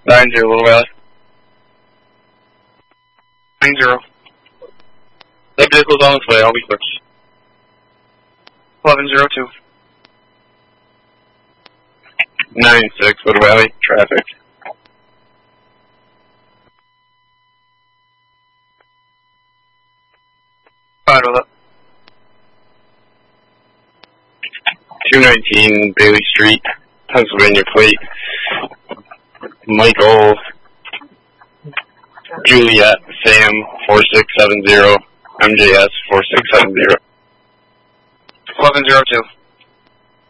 90 Little Valley. 90. That vehicle's on its way. I'll be quick. 1102. 96 Little Valley. Traffic. Fine with it. 219 Bailey Street, Pennsylvania plate. Michael Juliet Sam 4670 MJS 4670. 1102.